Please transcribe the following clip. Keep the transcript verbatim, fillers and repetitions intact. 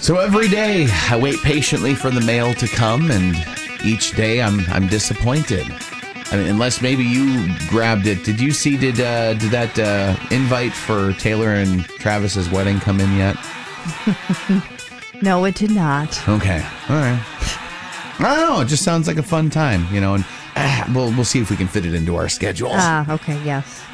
So every day I wait patiently for the mail to come, and each day I'm I'm disappointed. I mean, unless maybe you grabbed it. Did you see, did uh, did that uh, invite for Taylor and Travis's wedding come in yet? No, it did not. Okay. All right. I don't know. It just sounds like a fun time, you know, and uh, we'll, we'll see if we can fit it into our schedule. Ah, okay, yes.